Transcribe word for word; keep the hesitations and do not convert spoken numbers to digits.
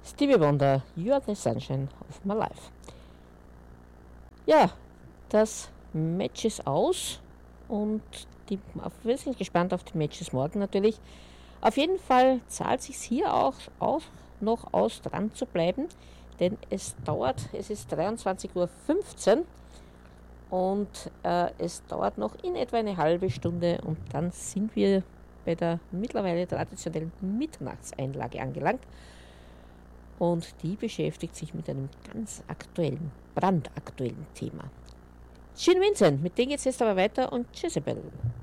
Stevie Wonder, You Are the Sunshine of My Life. Ja, das Match ist aus und die, wir sind gespannt auf die Matches morgen natürlich. Auf jeden Fall zahlt es sich hier auch, auch noch aus, dran zu bleiben, denn es dauert, es ist dreiundzwanzig Uhr fünfzehn und äh, es dauert noch in etwa eine halbe Stunde und dann sind wir bei der mittlerweile traditionellen Mitternachtseinlage angelangt. Und die beschäftigt sich mit einem ganz aktuellen, brandaktuellen Thema. Gene Vincent, mit dem geht es jetzt aber weiter und Jezebel.